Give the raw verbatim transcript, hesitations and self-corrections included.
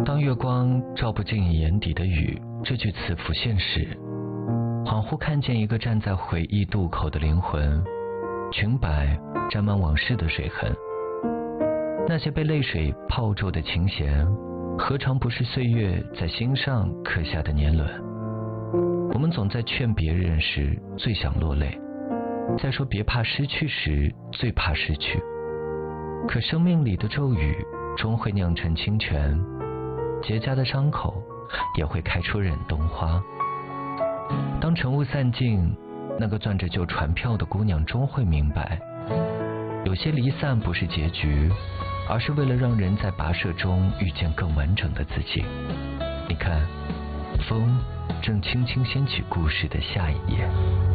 当月光照不进眼底的雨，这句词浮现时，恍惚看见一个站在回忆渡口的灵魂，裙摆沾满往事的水痕。那些被泪水泡皱的琴弦，何尝不是岁月在心上刻下的年轮？我们总在劝别人时最想落泪，在说别怕失去时最怕失去。可生命里的骤雨终会酿成清泉，结痂的伤口也会开出忍冬花。当晨雾散尽，那个攥着旧船票的姑娘终会明白，有些离散不是结局，而是为了让人在跋涉中遇见更完整的自己。你看，风正轻轻掀起故事的下一页。